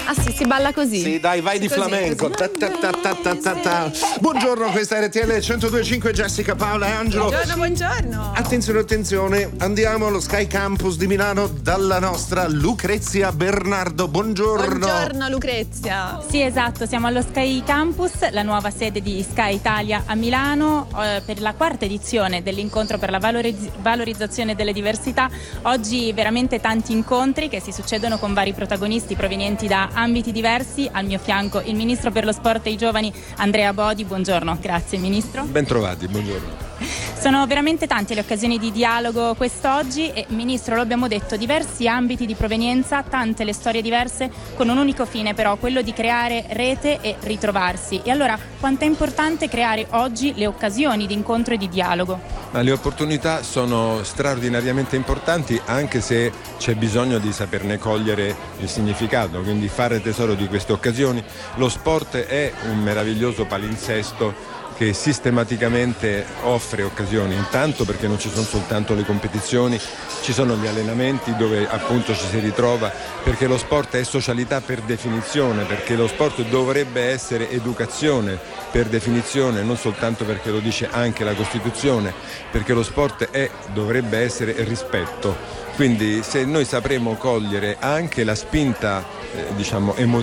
Ah sì, si balla così? Sì, dai, vai di Così, flamenco. così. Buongiorno, questa è RTL 102.5, Jessica, Paola e Angelo. Buongiorno. Attenzione, andiamo allo Sky Campus di Milano dalla nostra Lucrezia Bernardo. Buongiorno Lucrezia. Sì, esatto, siamo allo Sky Campus, la nuova sede di Sky Italia a Milano, per la quarta edizione dell'incontro per la valorizzazione delle diversità. Oggi veramente tanti incontri che si succedono con vari protagonisti provenienti da ambiti diversi. Al mio fianco il Ministro per lo Sport e i Giovani, Andrea Bodi. Buongiorno, grazie Ministro. Ben trovati, buongiorno. Sono veramente tante le occasioni di dialogo quest'oggi e, Ministro, lo abbiamo detto, diversi ambiti di provenienza, tante le storie diverse, con un unico fine però, quello di creare rete e ritrovarsi. E allora, quanto è importante creare oggi le occasioni di incontro e di dialogo? Ma le opportunità sono straordinariamente importanti, anche se c'è bisogno di saperne cogliere il significato, quindi fare tesoro di queste occasioni. Lo sport è un meraviglioso palinsesto che sistematicamente offre occasioni, intanto perché non ci sono soltanto le competizioni, ci sono gli allenamenti dove appunto ci si ritrova, perché lo sport è socialità per definizione, perché lo sport dovrebbe essere educazione per definizione, non soltanto perché lo dice anche la Costituzione, perché lo sport dovrebbe essere rispetto. Quindi se noi sapremo cogliere anche la spinta emotiva